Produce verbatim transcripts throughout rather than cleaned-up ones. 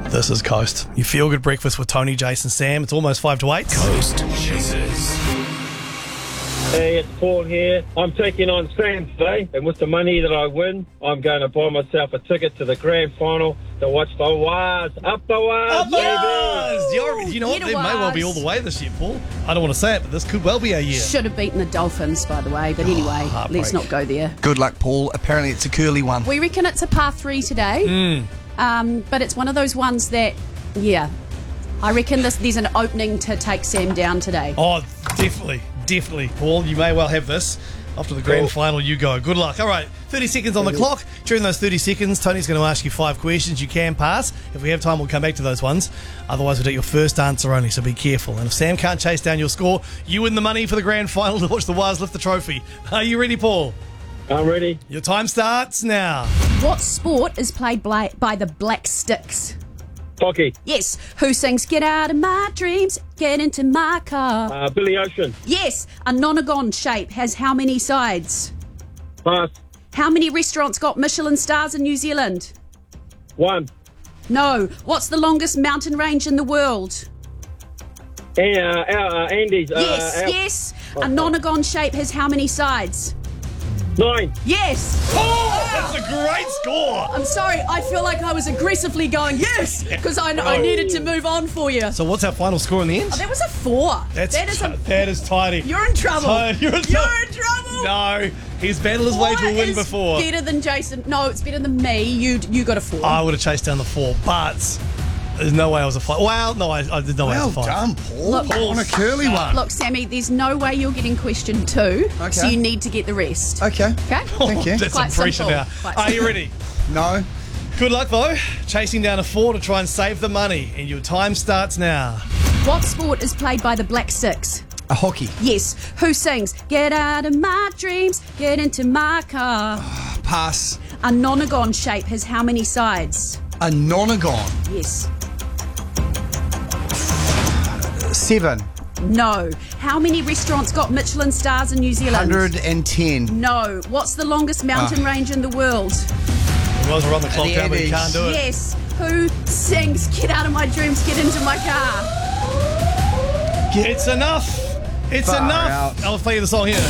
This is Coast. You feel good breakfast with Tony, Jason, Sam. It's almost five to eight. Coast Chasers. Hey, it's Paul here. I'm taking on Sam today, and with the money that I win, I'm going to buy myself a ticket to the grand final to watch the Waz. Up the Waz, Up the baby! Waz! You're- You know what? Get They a may well be Waz. all the way this year, Paul. I don't want to say it, but this could well be our year. Should have beaten the Dolphins, by the way. But anyway, heartbreak. let's not go there. Good luck, Paul. Apparently it's a curly one. We reckon it's a par three today. Um, but it's one of those ones that, yeah, I reckon this, there's an opening to take Sam down today. Oh, definitely. Definitely. Paul, you may well have this. After the grand final, you go. Good luck. All right, thirty seconds on the clock. During those thirty seconds, Tony's going to ask you five questions. You can pass. If we have time, we'll come back to those ones. Otherwise, we'll take your first answer only, so be careful. And if Sam can't chase down your score, you win the money for the grand final to watch the Waz lift the trophy. Are you ready, Paul? I'm ready. Your time starts now. What sport is played by, by the Black Sticks? Hockey. Yes. Who sings Get Out of My Dreams, Get Into My Car? Uh, Billy Ocean. Yes. A nonagon shape has how many sides? Pass. How many restaurants got Michelin stars in New Zealand? One. No. What's the longest mountain range in the world? And, uh, uh, Andes. Uh, Yes, Al- yes. A nonagon shape has how many sides? Nine. Yes. Oh, that's a great score. I'm sorry, I feel like I was aggressively going yes because I, I needed to move on for you. So what's our final score in the end? Oh, that was a four. That's that is a. that is tidy. You're in trouble. So- you're in You're trouble. in trouble. No, he's battled his way to a Four win is before. Better than Jason. No, it's better than me. You you got a four. I would have chased down the four, but there's no way I was a five. Well, no, I, I there's no way I Well was a five. done, Paul. Look- on a curly one. Look, Sammy, there's no way you're getting question two, so Okay. you need to get the rest. Okay. Okay? Thank you. That's Quite some pressure simple. now. Quite Are you simple. ready? No. Good luck though. Chasing down a four to try and save the money, and your time starts now. What sport is played by the Black Six? A hockey. Yes. Who sings Get Out of My Dreams, Get Into My Car? Pass. A nonagon shape has how many sides? A nonagon. Yes. Seven. No. How many restaurants got Michelin stars in New Zealand? Hundred and ten. No. What's the longest mountain Ah. range in the world? He was around the clock The now, but he Andes. can't do it. Yes. Who sings Get Out of My Dreams, Get Into My Car? It's enough. It's Far enough. out. I'll play you the song here.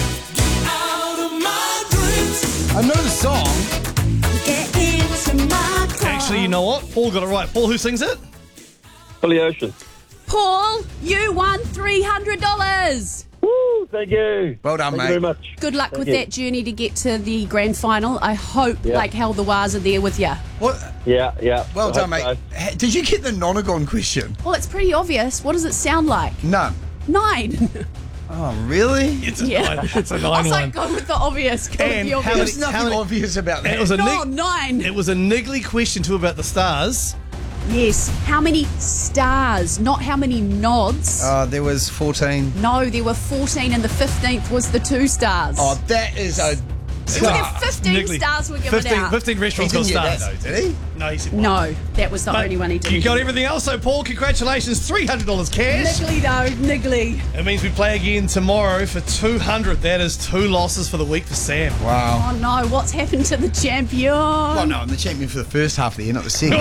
I know the song. Get into my car. Actually, you know what? Paul got it right. Paul, who sings it? Billy Ocean. Paul, you won three hundred dollars. Woo, thank you. Well done, thank mate. you very much. Good luck Thank with you. that journey to get to the grand final. I hope, Yeah. like hell, the Waz are there with you. What? Yeah, yeah. Well I done, hope mate. so. Ha- Did you get the nonagon question? Well, it's pretty obvious. What does it sound like? None. Nine. Oh, really? It's a Yeah. nine. It's a I nine was one. like, go with the obvious. Go And with the how obvious. There's many- nothing many- obvious about that. it was a No, nig- nine. It was a niggly question too about the stars. Yes. How many stars? Not how many nods. Uh, there was fourteen. no, there were fourteen, and the fifteenth was the two stars. Oh, that is a. so there fifteen Niggly. stars were given fifteen, out. fifteen He restaurants got didn't get stars. that though, did he? No, he said one. No, that was the But only one he did. You got everything else, so Paul, congratulations, three hundred dollars cash. Niggly though, niggly. It means we play again tomorrow for two hundred. That is two losses for the week for Sam. Wow. Oh no, what's happened to the champion? Well, no, I'm the champion for the first half of the year, not the second.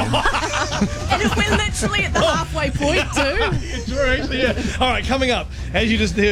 And we're literally at the halfway point too. It's true, actually, yeah. All right, coming up, as you just heard.